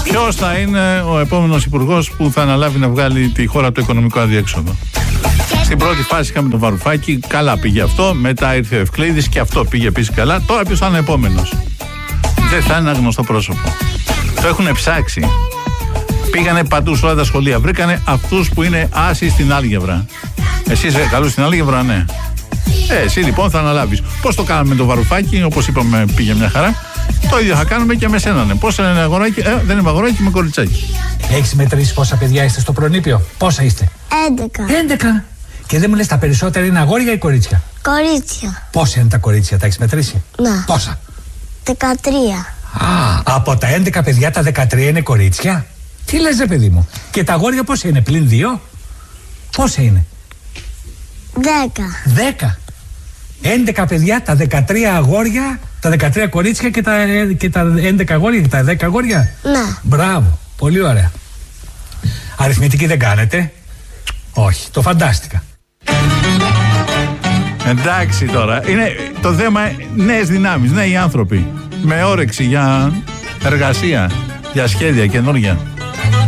Ποιος θα είναι ο επόμενος υπουργός που θα αναλάβει να βγάλει τη χώρα από το οικονομικό αδιέξοδο? Στην πρώτη φάση είχαμε τον Βαρουφάκη, καλά πήγε αυτό. Μετά ήρθε ο Ευκλήδης και αυτό πήγε επίσης καλά. Τώρα ποιος θα είναι επόμενος? Δεν θα είναι ένα γνωστό πρόσωπο. Το έχουν ψάξει. Πήγανε παντού σε όλα τα σχολεία. Βρήκανε αυτούς που είναι άσοι στην άλγευρα. Εσύ είσαι καλός στην άλγευρα, ναι. Εσύ λοιπόν θα αναλάβεις. Πώς το κάναμε με τον Βαρουφάκη, όπως είπαμε, πήγε μια χαρά. Το ίδιο θα κάνουμε και με σένα. Ναι. Πόσα είναι αγοράκι? Δεν είμαι αγοράκι, είμαι κοριτσάκι. Έχεις μετρήσει πόσα παιδιά είστε στο προνήπιο? Πόσα είστε? 11. 11. Και δεν μου λες τα περισσότερα είναι αγόρια ή κορίτσια? Κορίτσια. Πόσα είναι τα κορίτσια, τα έχεις μετρήσει? Να. Πόσα? 13. Από τα 11 παιδιά τα 13 είναι κορίτσια? Τι λες ρε παιδί μου? Και τα αγόρια πόσα είναι, πλην 2? Πόσα είναι? 10. 11 παιδιά, τα 13 αγόρια, τα 13 κορίτσια και τα 11 αγόρια και τα 10 αγόρια. Ναι. Μπράβο, πολύ ωραία. Αριθμητική δεν κάνετε? Όχι, το φαντάστηκα. Εντάξει τώρα, είναι το θέμα νέες δυνάμεις, νέοι άνθρωποι με όρεξη για εργασία, για σχέδια καινούργια.